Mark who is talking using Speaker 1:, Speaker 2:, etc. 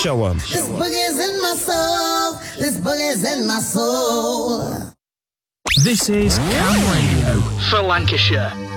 Speaker 1: Show 'em.
Speaker 2: This boogie's in my soul. This boogie's in my soul.
Speaker 3: This is Cam Radio
Speaker 4: for Lancashire.